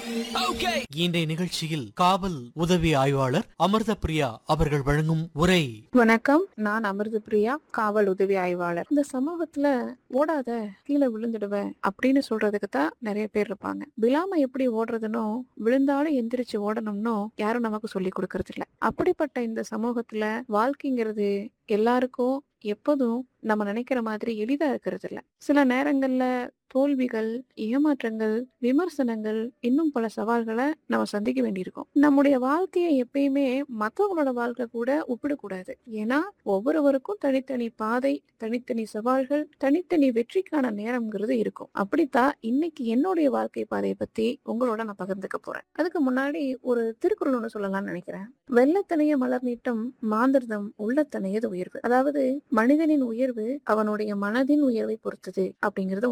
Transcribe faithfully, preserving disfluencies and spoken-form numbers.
இன்றைய நிகழ்ச்சியில் காவல் உதவி ஆய்வாளர் அமிர்த பிரியா அவர்கள் வழங்கும் உரை. வணக்கம், நான் அமிர்த பிரியா, காவல் உதவி ஆய்வாளர். இந்த சமூகத்துல ஓடாத, கீழே விழுந்துடுவ அப்படின்னு சொல்றதுக்கு தான் நிறைய பேர் இருப்பாங்க. விழாம எப்படி ஓடுறதுனோ, விழுந்தாலும் எந்திரிச்சு ஓடணும்னோ யாரும் நமக்கு சொல்லி கொடுக்கறது இல்ல. அப்படிப்பட்ட இந்த சமூகத்துல வாழ்க்கைங்கிறது எல்லாருக்கும் எப்போதும் நம்ம நினைக்கிற மாதிரி எளிதா இருக்கிறது இல்ல. சில நேரங்கள்ல தோல்விகள், ஏமாற்றங்கள், விமர்சனங்கள், இன்னும் பல சவால்களை நம்ம சந்திக்க வேண்டியிருக்கும். நம்முடைய வாழ்க்கையை எப்பயுமே மற்றவங்களோட வாழ்க்கை கூட ஒப்பிடக்கூடாது. ஏன்னா ஒவ்வொருவருக்கும் தனித்தனி பாதை, தனித்தனி சவால்கள், தனித்தனி வெற்றிக்கான நேரம்ங்கிறது இருக்கும். அப்படித்தான் இன்னைக்கு என்னுடைய வாழ்க்கை பாதையை பத்தி உங்களோட நான் பகிர்ந்துக்க போறேன். அதுக்கு முன்னாடி ஒரு திருக்குறள் ஒண்ணு சொல்லலாம்னு நினைக்கிறேன். வெள்ளத்தனைய மலர் நீட்டம் மாந்தர்தம் உள்ளத்தனையது உயர்வு. அதாவது மனிதனின் உயர்வு அவனுடைய மனதின் உயர்வை பொறுத்தது அப்படிங்கறது